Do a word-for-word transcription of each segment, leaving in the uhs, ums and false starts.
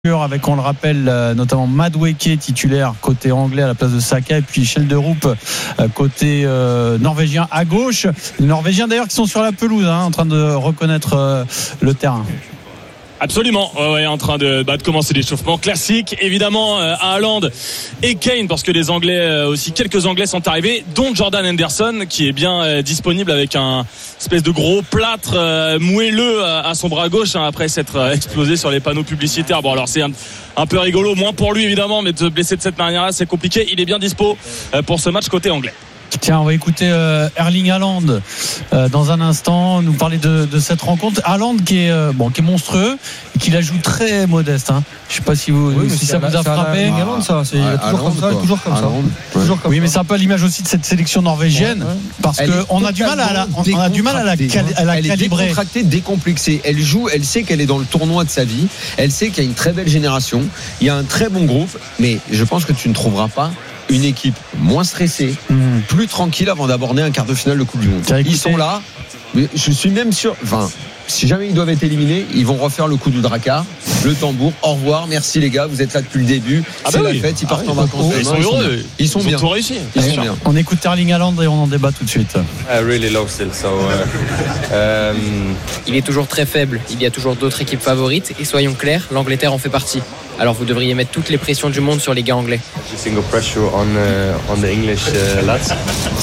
avec, on le rappelle, notamment Madueke titulaire côté anglais à la place de Saka, et puis Schelderup côté euh, norvégien à gauche. Les Norvégiens d'ailleurs qui sont sur la pelouse hein, en train de reconnaître euh, le terrain. Absolument, ouais, ouais, en train de, bah, de commencer l'échauffement classique, évidemment euh, à Haaland et Kane, parce que les Anglais euh, aussi, quelques Anglais sont arrivés, dont Jordan Henderson qui est bien euh, disponible avec un espèce de gros plâtre euh, moelleux à, à son bras gauche hein, après s'être euh, explosé sur les panneaux publicitaires. Bon alors c'est un, un peu rigolo, moins pour lui évidemment, mais de se blesser de cette manière-là c'est compliqué. Il est bien dispo euh, pour ce match côté anglais. Tiens, on va écouter euh, Erling Haaland euh, dans un instant nous parler de, de cette rencontre. Haaland qui est euh, bon, qui est monstrueux et qui la joue très modeste. Hein. Je sais pas si vous oui, si ça vous a frappé. Erling Haaland, ça, c'est ah, toujours, Haaland, comme ça, toujours comme Haaland, ça, toujours comme oui, ça. mais c'est un peu l'image aussi de cette sélection norvégienne, ouais, ouais. parce que on a du mal à la, on a du mal à la, à la elle calibrer. Elle est décontractée, décomplexée. Elle joue, elle sait qu'elle est dans le tournoi de sa vie. Elle sait qu'il y a une très belle génération. Il y a un très bon groupe, mais je pense que tu ne trouveras pas une équipe moins stressée, mmh. plus tranquille avant d'aborder un quart de finale de Coupe du Monde. Ils sont là, mais je suis même sûr, enfin, si jamais ils doivent être éliminés, ils vont refaire le coup du dracard, le tambour, au revoir, merci les gars, vous êtes là depuis le début, ah c'est bah la oui. fête, ils partent ah en vacances. Ils sont heureux, ils sont bien. Ils ont tout réussi. Ils sont bien. On écoute Erling Haaland et on en débat tout de suite. I really love still, so, uh, um... Il est toujours très faible, il y a toujours d'autres équipes favorites et soyons clairs, l'Angleterre en fait partie. Alors vous devriez mettre toutes les pressions du monde sur les gars anglais. Single pressure on, uh, on the English uh, lads.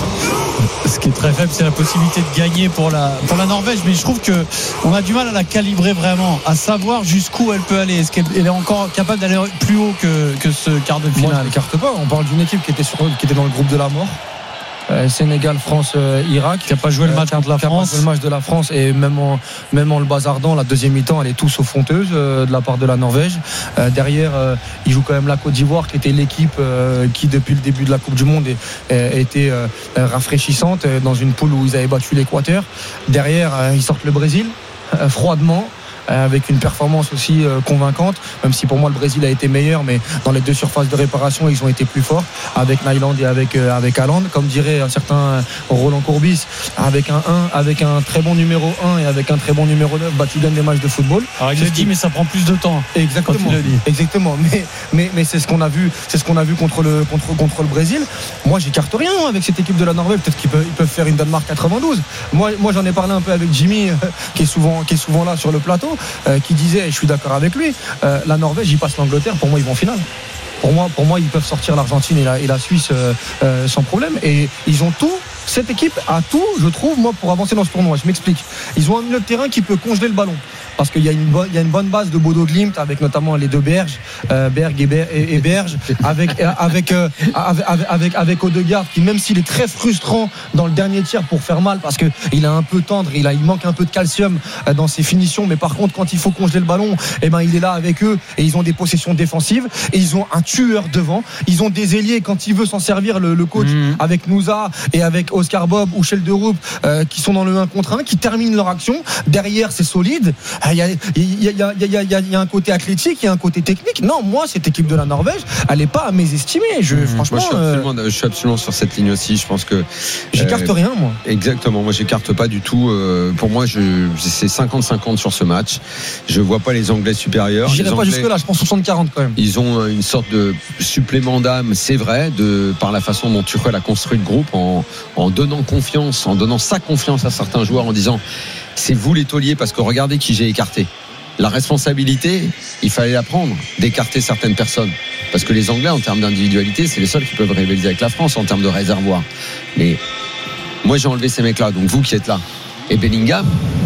Ce qui est très faible, c'est la possibilité de gagner pour la, pour la Norvège. Mais je trouve qu'on a du mal à la calibrer vraiment, à savoir jusqu'où elle peut aller. Est-ce qu'elle est encore capable d'aller plus haut que, que ce quart de finale? Moi, je n'écarte pas. On parle d'une équipe qui était, sur, qui était dans le groupe de la mort. Euh, Sénégal, France, euh, Irak, qui n'a pas joué le match contre la France, le match de la France, et même en, même en le bazardant, la deuxième mi-temps, elle est tout sauf honteuse euh, de la part de la Norvège. Euh, derrière, euh, il joue quand même la Côte d'Ivoire, qui était l'équipe euh, qui, depuis le début de la Coupe du Monde, était euh, rafraîchissante euh, dans une poule où ils avaient battu l'Équateur. Derrière, euh, ils sortent le Brésil euh, froidement. Avec une performance aussi euh, convaincante, même si pour moi le Brésil a été meilleur, mais dans les deux surfaces de réparation ils ont été plus forts avec Nyland et avec, euh, avec Haaland, comme dirait un certain euh, Roland Courbis, avec un un, avec un très bon numéro un et avec un très bon numéro neuf, bah tu gagnes des matchs de football. Alors il le dit, mais ça prend plus de temps. Exactement, le dit. Exactement. Mais, mais, mais c'est ce qu'on a vu, c'est ce qu'on a vu contre le, contre, contre le Brésil. Moi j'écarte rien avec cette équipe de la Norvège, peut-être qu'ils peuvent, ils peuvent faire une Danemark quatre-vingt-douze. Moi, moi j'en ai parlé un peu avec Jimmy, euh, qui, est souvent, qui est souvent là sur le plateau. Euh, qui disait, et je suis d'accord avec lui, euh, la Norvège, ils passent l'Angleterre, pour moi ils vont en finale. Pour moi, pour moi ils peuvent sortir l'Argentine et la, et la Suisse euh, euh, sans problème, et ils ont tout. Cette équipe a tout, je trouve, moi, pour avancer dans ce tournoi. Je m'explique. Ils ont un milieu de terrain qui peut congeler le ballon. Parce qu'il y a une bonne, il y a une bonne base de Bodo Glimt avec notamment les deux Berge, euh, Berg et, Ber, et, et Berge, avec avec euh, avec avec avec Odegaard qui, même s'il est très frustrant dans le dernier tiers pour faire mal parce que il est un peu tendre, il a il manque un peu de calcium dans ses finitions, mais par contre quand il faut congeler le ballon, eh ben il est là avec eux et ils ont des possessions défensives et ils ont un tueur devant, ils ont des ailiers quand il veut s'en servir le, le coach mmh. avec Nouza et avec Oscar Bob ou Schelderup euh, qui sont dans le un contre un, qui terminent leur action. Derrière c'est solide. Il y, a, il, y a, il, y a, il, y a, il y a un côté athlétique, il y a un côté technique. Non, moi, cette équipe de la Norvège, elle n'est pas à mésestimer. Je, mmh, franchement, moi, je, suis absolument, euh... je suis absolument sur cette ligne aussi. Je pense que j'écarte euh, rien, moi. Exactement, moi, j'écarte pas du tout. Euh, pour moi, je, c'est cinquante cinquante sur ce match. Je vois pas les Anglais supérieurs. J'irai pas jusque là. Je pense soixante quarante quand même. Ils ont une sorte de supplément d'âme, c'est vrai, de par la façon dont Tuchel a construit le groupe, en, en donnant confiance, en donnant sa confiance à certains joueurs, en disant. C'est vous les tauliers parce que regardez qui j'ai écarté. La responsabilité, il fallait la prendre, d'écarter certaines personnes. Parce que les Anglais, en termes d'individualité, c'est les seuls qui peuvent rivaliser avec la France en termes de réservoir. Mais moi, j'ai enlevé ces mecs-là, donc vous qui êtes là. Et Bellingham,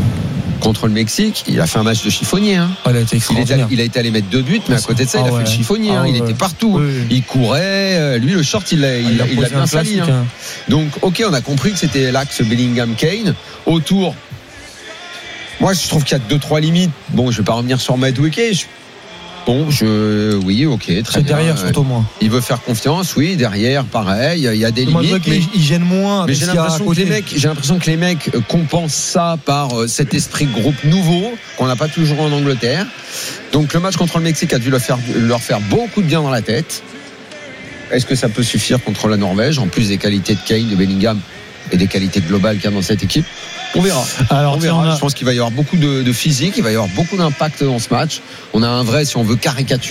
contre le Mexique, il a fait un match de chiffonnier. Hein. Ah, il, a été il, est allé, il a été allé mettre deux buts, mais à côté de ça, ah, il a ouais. fait le chiffonnier. Ah, hein. Il ouais. était partout. Oui, oui. Il courait. Lui, le short, il l'a, il, il, il a bien sali. Hein. Hein. Donc, ok, on a compris que c'était l'axe Bellingham-Kane. Autour. Moi, je trouve qu'il y a deux, trois limites. Bon, je vais pas revenir sur Madueke. Je... Bon, je, oui, ok, très c'est bien. Derrière, surtout moi. Il veut faire confiance, oui. Derrière, pareil, il y a des limites. Madueke, mais il gêne moins. Mais j'ai l'impression que les mecs, j'ai l'impression que les mecs compensent ça par cet esprit de groupe nouveau qu'on n'a pas toujours en Angleterre. Donc, le match contre le Mexique a dû leur faire, leur faire beaucoup de bien dans la tête. Est-ce que ça peut suffire contre la Norvège, en plus des qualités de Kane, de Bellingham et des qualités globales qu'il y a dans cette équipe? On verra. Alors, on tiens, verra. on a- Je pense qu'il va y avoir beaucoup de, de physique, il va y avoir beaucoup d'impact dans ce match. On a un vrai, si on veut caricaturer